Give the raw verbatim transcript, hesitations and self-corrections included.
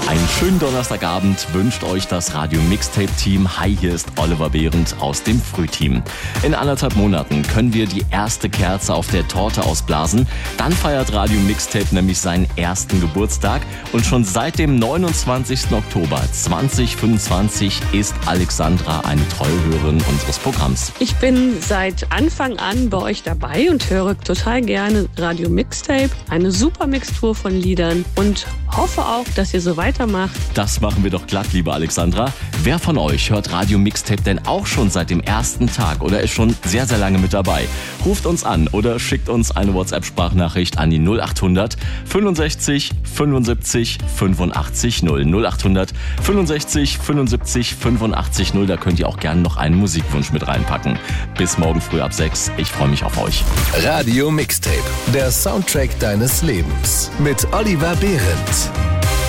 Einen schönen Donnerstagabend wünscht euch das Radio Mixtape Team. Hi, hier ist Oliver Behrendt aus dem Frühteam. In anderthalb Monaten können wir die erste Kerze auf der Torte ausblasen. Dann feiert Radio Mixtape nämlich seinen ersten Geburtstag. Und schon seit dem neunundzwanzigsten Oktober zweitausendfünfundzwanzig ist Alexandra eine treue Hörerin unseres Programms. Ich bin seit Anfang an bei euch dabei und höre total gerne Radio Mixtape. Eine super Mixtur von Liedern und hoffe auch, dass ihr so weitermacht. Das machen wir doch glatt, liebe Alexandra. Wer von euch hört Radio Mixtape denn auch schon seit dem ersten Tag oder ist schon sehr, sehr lange mit dabei? Ruft uns an oder schickt uns eine WhatsApp-Sprachnachricht an die null achthundert fünfundsechzig fünfundsiebzig fünfundachtzig null. null achthundert fünfundsechzig fünfundsiebzig fünfundachtzig null. Da könnt ihr auch gerne noch einen Musikwunsch mit reinpacken. Bis morgen früh ab sechs. Ich freue mich auf euch. Radio Mixtape, der Soundtrack deines Lebens mit Oliver Behrendt.